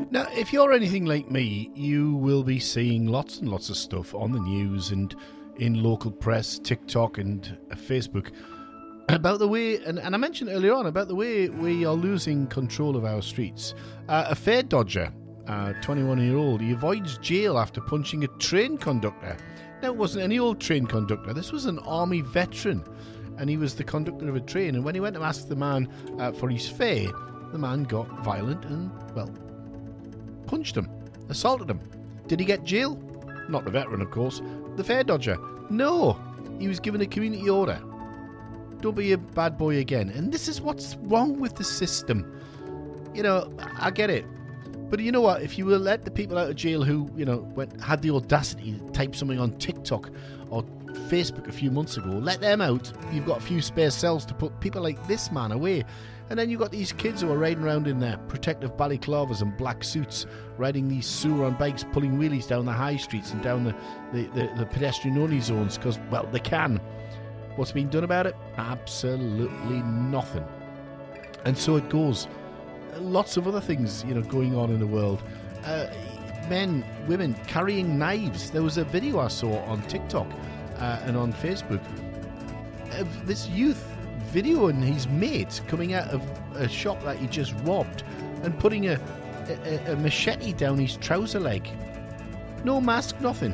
Now, if you're anything like me, you will be seeing lots and lots of stuff on the news and in local press, TikTok and Facebook about the way, and I mentioned earlier on, about the way we are losing control of our streets. A fare dodger, 21-year-old, he avoids jail after punching a train conductor. Now, it wasn't any old train conductor. This was an army veteran, and he was the conductor of a train. And when he went to ask the man for his fare, the man got violent and, well, punched him, assaulted him. Did he get jail? Not the veteran, of course. The fare dodger? No. He was given a community order. Don't be a bad boy again. And this is what's wrong with the system. You know, I get it. But you know what? If you will let the people out of jail who, you know, had the audacity to type something on TikTok or Facebook a few months ago, let them out. You've got a few spare cells to put people like this man away. And then you've got these kids who are riding around in their protective balaclavas and black suits, riding these Suron bikes, pulling wheelies down the high streets and down the pedestrian-only zones because, well, they can. What's been done about it? Absolutely nothing. And so it goes. Lots of other things, you know, going on in the world. Men, women carrying knives. There was a video I saw on TikTok and on Facebook of this youth videoing his mate coming out of a shop that he just robbed and putting a machete down his trouser leg. No mask, nothing.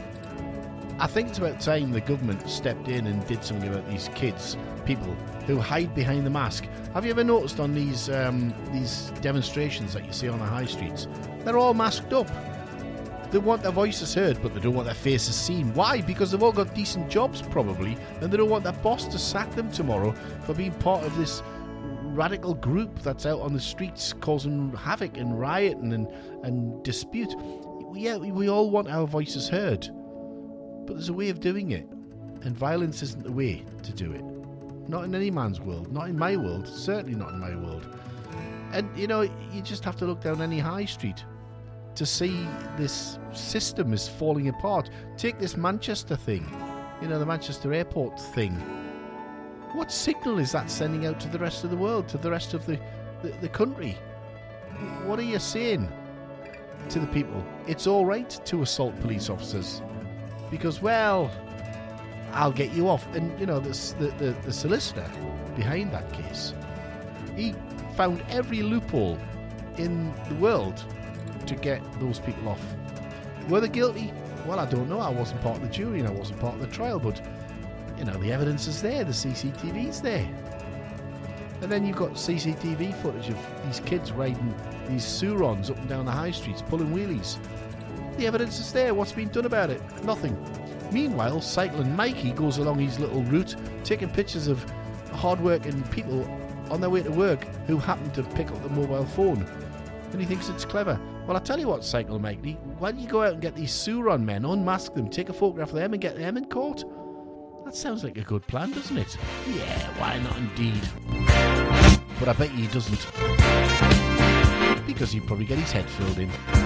I think it's about time the government stepped in and did something about these kids, people who hide behind the mask. Have you ever noticed on these demonstrations that you see on the high streets? They're all masked up. They want their voices heard, but they don't want their faces seen. Why? Because they've all got decent jobs, probably, and they don't want their boss to sack them tomorrow for being part of this radical group that's out on the streets causing havoc and rioting and dispute. Yeah, we all want our voices heard, but there's a way of doing it, and violence isn't the way to do it. Not in any man's world, not in my world, certainly not in my world. And, you know, you just have to look down any high street to see this system is falling apart. Take this Manchester thing, you know, the Manchester airport thing. What signal is that sending out to the rest of the world, to the rest of the country? What are you saying to the people? It's all right to assault police officers because, well, I'll get you off. And, you know, the solicitor behind that case, he found every loophole in the world to get those people off. Were they guilty? Well, I don't know. I wasn't part of the jury and I wasn't part of the trial, but, you know, the evidence is there. The CCTV's there. And then you've got CCTV footage of these kids riding these Surons up and down the high streets, pulling wheelies. The evidence is there. What's been done about it? Nothing. Meanwhile, Cycling Mikey goes along his little route, taking pictures of hard-working people on their way to work who happen to pick up the mobile phone. And he thinks it's clever. Well, I'll tell you what, Cycle Mikey, why don't you go out and get these Suron men, unmask them, take a photograph of them and get them in court? That sounds like a good plan, doesn't it? Yeah, why not indeed? But I bet he doesn't. Because he'd probably get his head filled in.